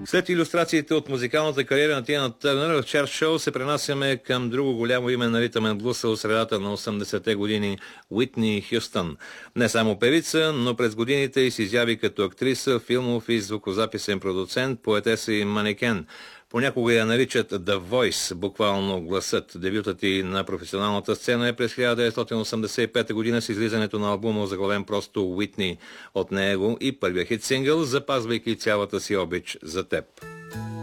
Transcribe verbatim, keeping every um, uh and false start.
След илюстрациите от музикалната кариера на Тина Търнър в Чарт Шоу се пренасяме към друго голямо име на ритъмен блуса от средата на осемдесетте години – Уитни Хюстън. Не само певица, но през годините и се изяви като актриса, филмов и звукозаписен продуцент, поетеса и манекен. Понякога я наричат The Voice, буквално гласът. Дебютът и на професионалната сцена е през хиляда деветстотин осемдесет и пета година с излизането на албума, заглавен просто Уитни. От него и първия хит сингъл, запазвайки цялата си обич за теб.